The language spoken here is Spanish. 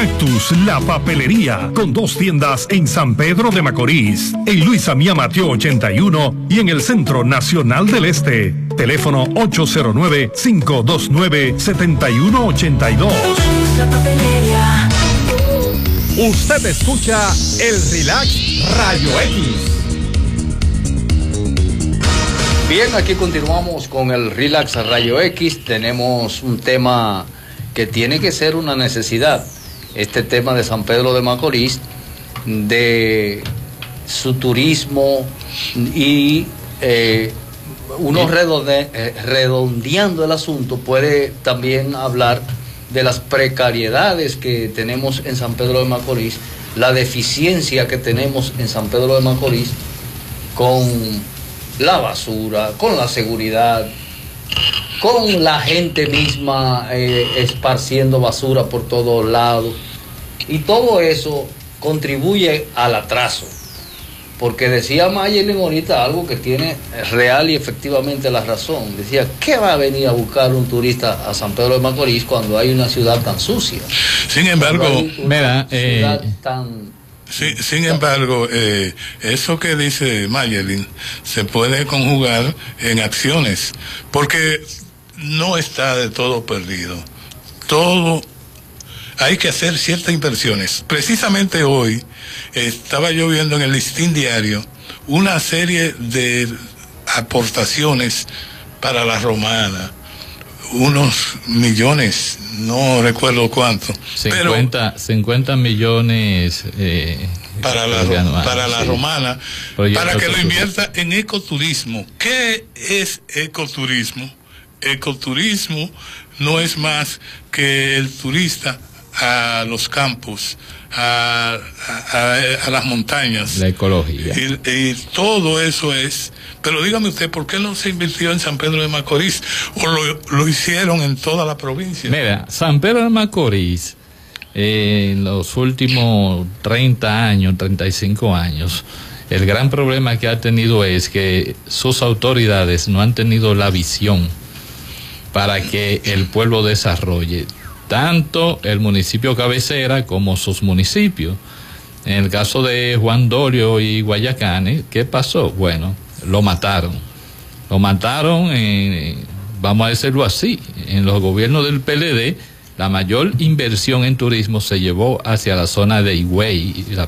Cactus, la papelería, con 2 tiendas en San Pedro de Macorís, en Luis Amía Mateo 81 y en el Centro Nacional del Este. Teléfono 809-529-7182. La papelería. Usted escucha el Relax Rayo X. Bien, aquí continuamos con el Relax Rayo X. Tenemos un tema que tiene que ser una necesidad. Este tema de San Pedro de Macorís, de su turismo y uno redondeando el asunto puede también hablar de las precariedades que tenemos en San Pedro de Macorís, la deficiencia que tenemos en San Pedro de Macorís con la basura, con la seguridad, con la gente misma esparciendo basura por todos lados. Y todo eso contribuye al atraso. Porque decía Mayelin ahorita algo que tiene real y efectivamente la razón. Decía, ¿qué va a venir a buscar un turista a San Pedro de Macorís cuando hay una ciudad tan sucia? Sin embargo, Sin embargo, eso que dice Mayelin se puede conjugar en acciones, porque no está de todo perdido. Todo hay que hacer ciertas inversiones. Precisamente hoy estaba yo viendo en el Listín Diario una serie de aportaciones para la Romana, unos millones, no recuerdo cuánto. 50 millones para la Romana, para que lo invierta en ecoturismo. ¿Qué es ecoturismo? Ecoturismo no es más que el turista a los campos, a las montañas, la ecología, y todo eso es. Pero dígame usted, ¿por qué no se invirtió en San Pedro de Macorís o lo hicieron en toda la provincia? Mira, San Pedro de Macorís en los últimos 30 años, 35 años, el gran problema que ha tenido es que sus autoridades no han tenido la visión para que el pueblo desarrolle tanto el municipio cabecera como sus municipios. En el caso de Juan Dolio y Guayacane, ¿qué pasó? Bueno, lo mataron, vamos a decirlo así, en los gobiernos del PLD, la mayor inversión en turismo se llevó hacia la zona de Higüey,